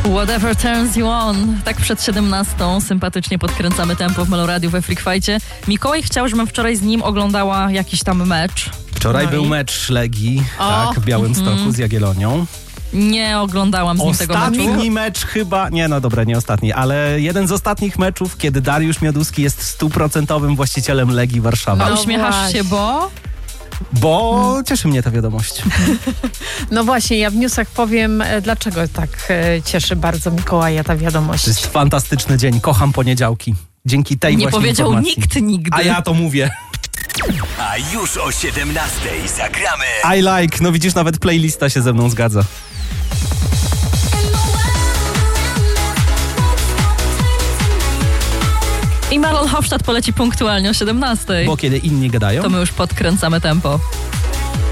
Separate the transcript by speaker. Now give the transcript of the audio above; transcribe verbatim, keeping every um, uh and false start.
Speaker 1: Whatever turns you on. Tak przed siedemnastą sympatycznie podkręcamy tempo w Meloradiu we Freak Fightcie. Mikołaj chciał, żebym wczoraj z nim oglądała jakiś tam mecz.
Speaker 2: Wczoraj
Speaker 1: no
Speaker 2: był
Speaker 1: i...
Speaker 2: mecz Legii
Speaker 1: o,
Speaker 2: tak, w Białymstoku
Speaker 1: mm-hmm.
Speaker 2: z Jagiellonią.
Speaker 1: Nie oglądałam z nim tego meczu.
Speaker 2: Ostatni mecz chyba, nie no dobra, nie ostatni, ale jeden z ostatnich meczów, kiedy Dariusz Mioduski jest stuprocentowym właścicielem Legii Warszawa.
Speaker 1: No uśmiechasz właśnie. się, bo...
Speaker 2: Bo hmm. cieszy mnie ta wiadomość.
Speaker 3: No właśnie, ja w newsach powiem, dlaczego tak cieszy bardzo Mikołaja ta wiadomość.
Speaker 2: To jest fantastyczny dzień, kocham poniedziałki. Dzięki tej
Speaker 1: nie
Speaker 2: właśnie
Speaker 1: powiedział
Speaker 2: informacji.
Speaker 1: nikt nigdy.
Speaker 2: A ja to mówię.
Speaker 4: A już o siedemnastej zagramy.
Speaker 2: I like, no widzisz, nawet playlista się ze mną zgadza.
Speaker 1: I Marlon Hofstadt poleci punktualnie o siedemnastej.
Speaker 2: Bo kiedy inni gadają,
Speaker 1: to my już podkręcamy tempo.